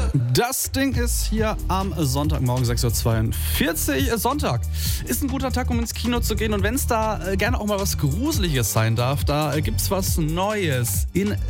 Das Ding ist hier am Sonntagmorgen 6.42 Uhr. Sonntag ist ein guter Tag, um ins Kino zu gehen. Und wenn es da gerne auch mal was Gruseliges sein darf, da gibt's was Neues.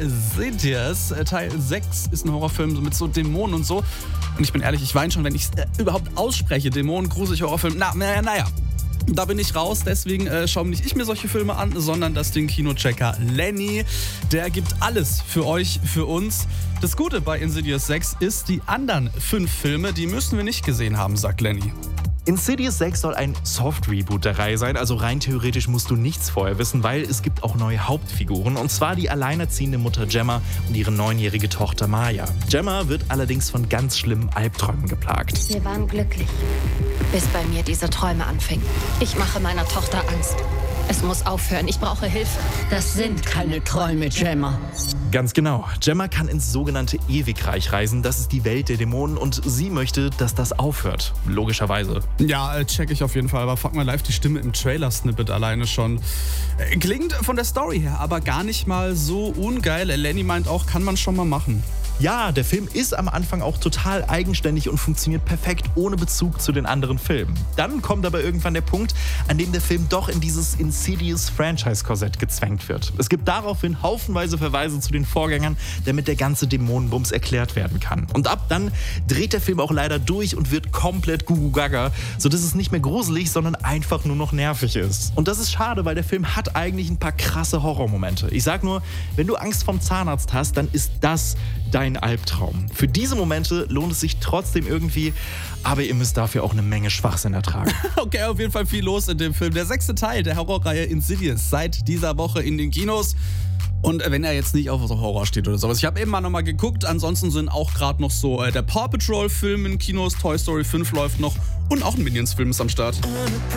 Insidious, Teil 6 ist ein Horrorfilm mit so Dämonen und so. Und ich bin ehrlich, ich weine schon, wenn ich es überhaupt ausspreche. Dämonen, gruselig, Horrorfilm. Naja. Da bin ich raus, deswegen schaue nicht ich mir solche Filme an, sondern das Ding Kinochecker Lenny. Der gibt alles für euch, für uns. Das Gute bei Insidious 6 ist, die anderen 5 Filme, die müssen wir nicht gesehen haben, sagt Lenny. Insidious 6 soll ein Soft-Reboot der Reihe sein, also rein theoretisch musst du nichts vorher wissen, weil es gibt auch neue Hauptfiguren, und zwar die alleinerziehende Mutter Gemma und ihre 9-jährige Tochter Maya. Gemma wird allerdings von ganz schlimmen Albträumen geplagt. Wir waren glücklich, bis bei mir diese Träume anfingen. Ich mache meiner Tochter Angst. Es muss aufhören, ich brauche Hilfe. Das sind keine Träume, Gemma. Ganz genau. Gemma kann ins sogenannte Ewigreich reisen. Das ist die Welt der Dämonen, und sie möchte, dass das aufhört. Logischerweise. Ja, check ich auf jeden Fall. Aber fuck mal live, die Stimme im Trailer-Snippet alleine schon. Klingt von der Story her aber gar nicht mal so ungeil. Lenny meint auch, kann man schon mal machen. Ja, der Film ist am Anfang auch total eigenständig und funktioniert perfekt ohne Bezug zu den anderen Filmen. Dann kommt aber irgendwann der Punkt, an dem der Film doch in dieses Insidious-Franchise-Korsett gezwängt wird. Es gibt daraufhin haufenweise Verweise zu den Vorgängern, damit der ganze Dämonenbums erklärt werden kann. Und ab dann dreht der Film auch leider durch und wird komplett gugu-gaga, sodass es nicht mehr gruselig, sondern einfach nur noch nervig ist. Und das ist schade, weil der Film hat eigentlich ein paar krasse Horrormomente. Ich sag nur, wenn du Angst vom Zahnarzt hast, dann ist das dein Albtraum. Für diese Momente lohnt es sich trotzdem irgendwie, aber ihr müsst dafür auch eine Menge Schwachsinn ertragen. Okay, auf jeden Fall viel los in dem Film. Der 6. Teil der Horrorreihe Insidious seit dieser Woche in den Kinos. Und wenn er jetzt nicht auf so Horror steht oder sowas. Ich habe eben mal nochmal geguckt. Ansonsten sind auch gerade noch so der Paw Patrol Film in Kinos. Toy Story 5 läuft noch. Und auch ein Minions Film ist am Start.